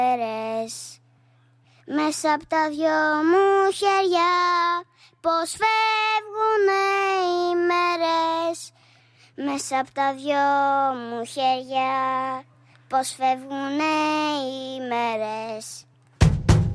μέρες. Μέσα απ' τα δυο μου χέρια πως φεύγουνε οι μέρες. Μέσα απ' τα δυο μου χέρια πως φεύγουνε οι μέρες.